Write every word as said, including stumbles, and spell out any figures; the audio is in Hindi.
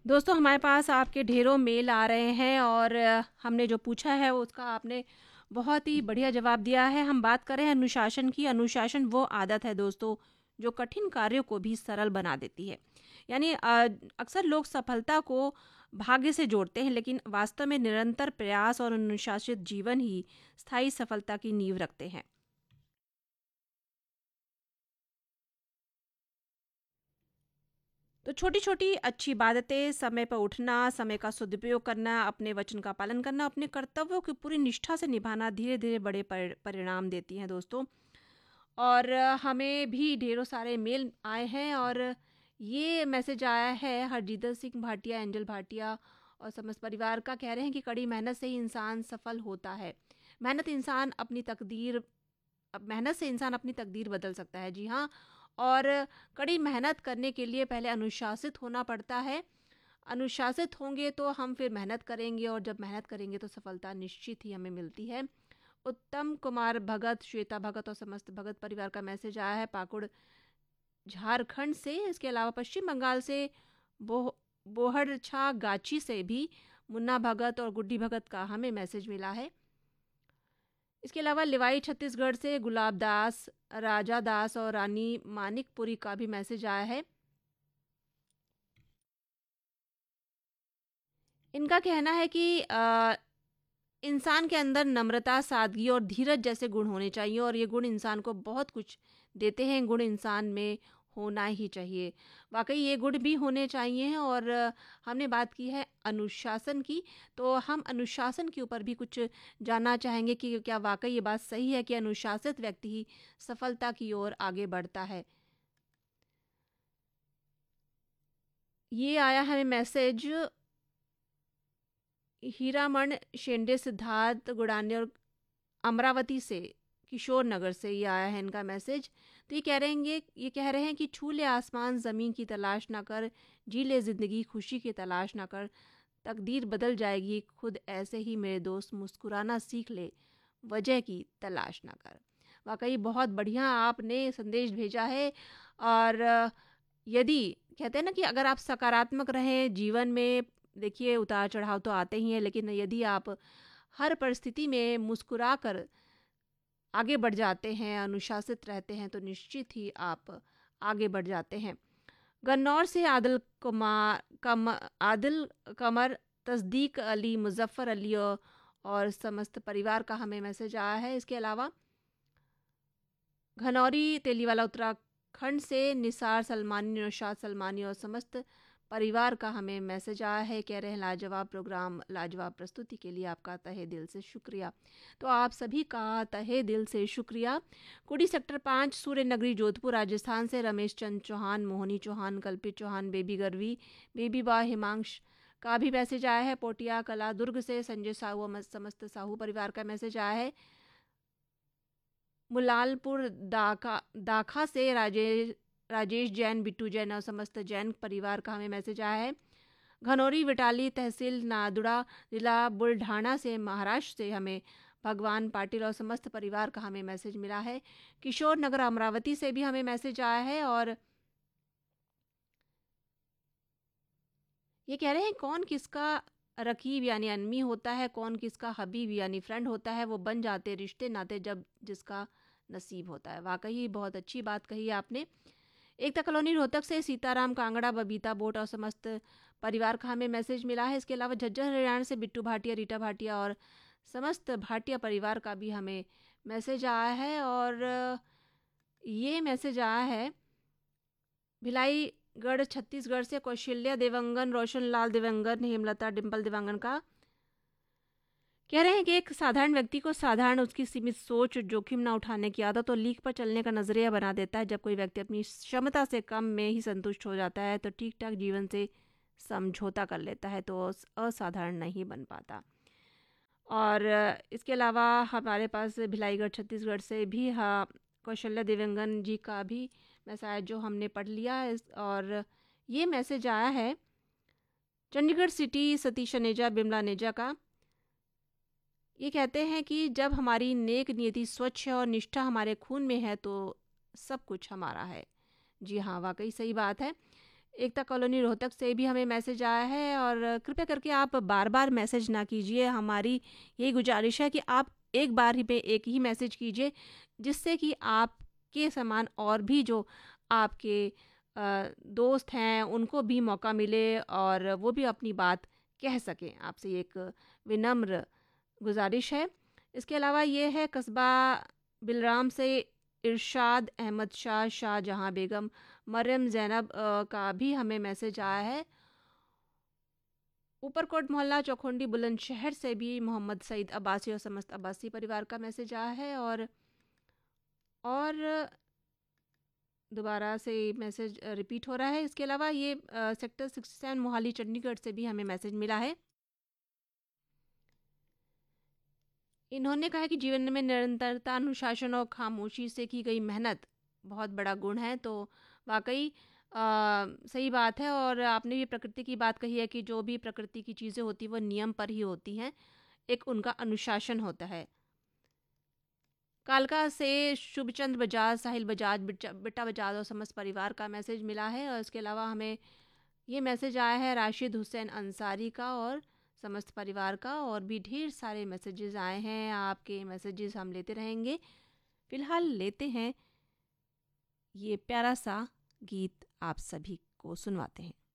दोस्तों हमारे पास आपके ढेरों मेल आ रहे हैं और अ, हमने जो पूछा है उसका आपने बहुत ही बढ़िया जवाब दिया है। हम बात करें अनुशासन की। अनुशासन वो आदत है दोस्तों जो कठिन कार्यों को भी सरल बना देती है। यानी अ, अक्सर लोग सफलता को भाग्य से जोड़ते हैं, लेकिन वास्तव में निरंतर प्रयास और अनुशासित जीवन ही स्थायी सफलता की नींव रखते हैं। तो छोटी-छोटी अच्छी आदतें, समय पर उठना, समय का सदुपयोग करना, अपने वचन का पालन करना, अपने कर्तव्यों की पूरी निष्ठा से निभाना धीरे-धीरे बड़े परि परिणाम देती हैं दोस्तों। और अ, हमें भी ढेरों सारे मेल आए हैं और ये मैसेज आया है हरजिंदर सिंह भाटिया, एंजल भाटिया और समस्त परिवार का। कह रहे हैं कि कड़ी मेहनत से ही इंसान सफल होता है। मेहनत इंसान अपनी तकदीर अब मेहनत से इंसान अपनी तकदीर बदल सकता है। जी हाँ, और कड़ी मेहनत करने के लिए पहले अनुशासित होना पड़ता है। अनुशासित होंगे तो हम फिर मेहनत करेंगे और जब मेहनत करेंगे तो सफलता निश्चित ही हमें मिलती है। उत्तम कुमार भगत, श्वेता भगत और समस्त भगत परिवार का मैसेज आया है पाकुड़, झारखंड से। इसके अलावा पश्चिम बंगाल से बोह बोहरछा गाची से भी मुन्ना भगत और गुड्डी भगत का हमें मैसेज मिला है। इसके अलावा लिवाई छत्तीसगढ़ से गुलाब दास, राजा दास और रानी मानिकपुरी का भी मैसेज आया है। इनका कहना है कि अ, इंसान के अंदर नम्रता, सादगी और धीरज जैसे गुण होने चाहिए और ये गुण इंसान को बहुत कुछ देते हैं। गुण इंसान में होना ही चाहिए। वाकई ये गुण भी होने चाहिए। और अ, हमने बात की है अनुशासन की, तो हम अनुशासन के ऊपर भी कुछ जानना चाहेंगे कि क्या वाकई ये बात सही है कि अनुशासित व्यक्ति ही सफलता की ओर आगे बढ़ता है। ये आया है मैसेज हीरामण शेंडे, सिद्धार्थ गुड़ाने और अमरावती से, किशोर नगर से ये आया है इनका मैसेज। तो ये कह रहेंगे ये कह रहे हैं कि छू ले आसमान ज़मीन की तलाश ना कर, जी ले ज़िंदगी खुशी की तलाश ना कर, तकदीर बदल जाएगी खुद ऐसे ही मेरे दोस्त, मुस्कुराना सीख ले, वजह की तलाश ना कर। वाकई बहुत बढ़िया आपने संदेश भेजा है। और अ, यदि कहते हैं ना कि अगर आप सकारात्मक रहें जीवन में, देखिए उतार चढ़ाव तो आते ही हैं, लेकिन यदि आप हर परिस्थिति में मुस्कुरा कर आगे बढ़ जाते हैं, अनुशासित रहते हैं, तो निश्चित ही आप आगे बढ़ जाते हैं। गन्नौर से आदिल कुमार कम आदिल कमर, तस्दीक अली, मुजफ्फर अली और और समस्त परिवार का हमें मैसेज आया है। इसके अलावा घनौरी तेलीवाला उत्तराखंड से निसार सलमानी, नौशाद सलमानी और समस्त परिवार का हमें मैसेज आया है। कह रहे हैं लाजवाब प्रोग्राम, लाजवाब प्रस्तुति के लिए आपका तहे दिल से शुक्रिया। तो आप सभी का तहे दिल से शुक्रिया। कुड़ी सेक्टर पाँच, सूर्य नगरी, जोधपुर, राजस्थान से रमेश चंद चौहान, मोहनी चौहान, कल्पित चौहान, बेबी गरवी, बेबी बा हिमांश का भी मैसेज आया है। पोटिया कला दुर्ग से संजय साहू और समस्त साहू परिवार का मैसेज आया है। मुलालपुर दाखा दाखा से राजेश राजेश जैन, बिट्टू जैन और समस्त जैन परिवार का हमें मैसेज आया है। घनौरी विटाली तहसील नादुड़ा, जिला बुल्ढाना से, महाराष्ट्र से हमें भगवान पाटिल और समस्त परिवार का हमें मैसेज मिला है। किशोर नगर अमरावती से भी हमें मैसेज आया है और ये कह रहे हैं कौन किसका रकीब यानी अनमी होता है, कौन किसका हबीब यानी फ्रेंड होता है, वो बन जाते रिश्ते नाते जब जिसका नसीब होता है। वाकई बहुत अच्छी बात कही आपने। एकता कॉलोनी रोहतक से सीताराम कांगड़ा, बबीता बोट और समस्त परिवार का हमें मैसेज मिला है। इसके अलावा झज्जर हरियाणा से बिट्टू भाटिया, रीटा भाटिया और समस्त भाटिया परिवार का भी हमें मैसेज आया है। और ये मैसेज आया है भिलाईगढ़ छत्तीसगढ़ से कौशल्या देवंगन, रोशन लाल देवंगन, हेमलता डिम्पल देवांगन का। कह रहे हैं कि एक साधारण व्यक्ति को साधारण उसकी सीमित सोच, जोखिम ना उठाने की आदत और लीक पर चलने का नजरिया बना देता है। जब कोई व्यक्ति अपनी क्षमता से कम में ही संतुष्ट हो जाता है तो ठीक ठाक जीवन से समझौता कर लेता है, तो असाधारण नहीं बन पाता। और इसके अलावा हमारे पास भिलाईगढ़ छत्तीसगढ़ से भी हाँ कौशल्या देवंगन जी का भी मैसेज जो हमने पढ़ लिया है। और ये मैसेज आया है चंडीगढ़ सिटी सतीश नेजा, बिमला नेजा का। ये कहते हैं कि जब हमारी नेक नियति स्वच्छ है और निष्ठा हमारे खून में है तो सब कुछ हमारा है। जी हाँ, वाकई सही बात है। एकता कॉलोनी रोहतक से भी हमें मैसेज आया है, और कृपया करके आप बार बार मैसेज ना कीजिए। हमारी यही गुजारिश है कि आप एक बार ही पे एक ही मैसेज कीजिए, जिससे कि आपके समान और भी जो आपके अ, दोस्त हैं उनको भी मौका मिले और वो भी अपनी बात कह सकें। आपसे ये एक विनम्र गुजारिश है। इसके अलावा ये है कस्बा बिलराम से इरशाद अहमद शाह, शाहजहां बेगम, मरियम ज़ैनब अ, का भी हमें मैसेज आया है। ऊपरकोट मोहल्ला चौखुंडी बुलंदशहर से भी मोहम्मद सईद अब्बासी और समस्त अब्बासी परिवार का मैसेज आया है। और और दोबारा से मैसेज रिपीट हो रहा है। इसके अलावा ये अ, sector sixty seven Mohali Chandigarh से भी हमें मैसेज मिला है। इन्होंने कहा कि जीवन में निरंतरता, अनुशासन और खामोशी से की गई मेहनत बहुत बड़ा गुण है। तो वाकई अ, सही बात है। और आपने भी प्रकृति की बात कही है कि जो भी प्रकृति की चीज़ें होती हैं वो नियम पर ही होती हैं, एक उनका अनुशासन होता है। कालका से शुभचंद्र बजाज, साहिल बजाज, बिट्टा बिट्टा बजाज और समस्त परिवार का मैसेज मिला है। और इसके अलावा हमें ये मैसेज आया है राशिद हुसैन अंसारी का और समस्त परिवार का। और भी ढेर सारे मैसेजेस आए हैं। आपके मैसेजेस हम लेते रहेंगे। फिलहाल लेते हैं ये प्यारा सा गीत, आप सभी को सुनवाते हैं।